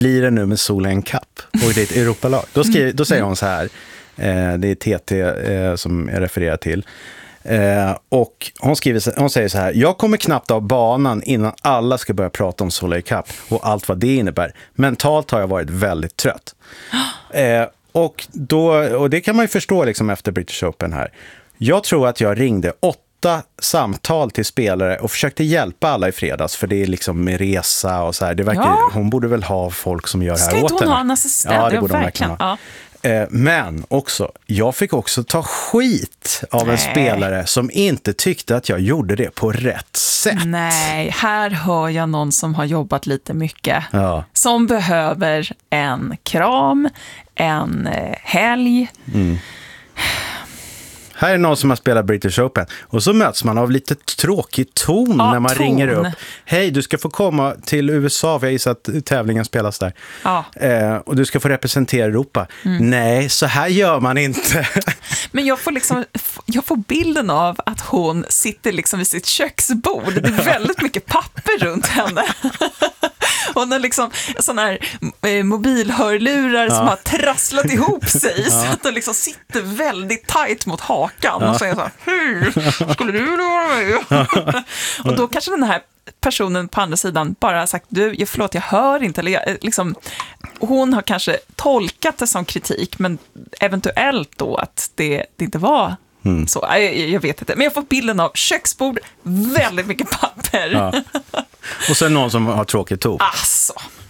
lirar nu med Solheim Cup och det är ett Europalag. Då säger hon så här, det är TT som jag refererar till. Och hon säger så här: jag kommer knappt av banan innan alla ska börja prata om Solheim Cup och allt vad det innebär. Mentalt har jag varit väldigt trött. Och det kan man ju förstå liksom efter British Open här. Jag tror att jag ringde 8 samtal till spelare och försökte hjälpa alla i fredags, för det är liksom med resa och så här. Det verkar, hon borde väl ha folk som gör det här åt henne. Ska inte hon ha en assistent? Ja, det borde hon verkligen ha. Men också, jag fick också ta skit av en spelare som inte tyckte att jag gjorde det på rätt sätt. Nej, här hör jag någon som har jobbat lite mycket. Ja. Som behöver en kram, en helg. Här är någon som har spelat British Open och så möts man av lite tråkig ton när man ringer upp. Hej, du ska få komma till USA, för jag gissar att tävlingen spelas där. Ja. Och du ska få representera Europa. Nej, så här gör man inte. Men jag får bilden av att hon sitter liksom vid sitt köksbord. Det är väldigt mycket papper runt henne. Hon har liksom sådana här mobilhörlurar som har trasslat ihop sig så att de liksom sitter väldigt tajt mot hakan och säger så här: hur skulle du vara med? Och då kanske den här personen på andra sidan bara har sagt: förlåt, jag hör inte. Eller hon har kanske tolkat det som kritik, men eventuellt då att det inte var så. Jag vet inte. Men jag får bilden av köksbord, väldigt mycket papper. Ja. Och sen någon som har tråkigt ton. Alltså.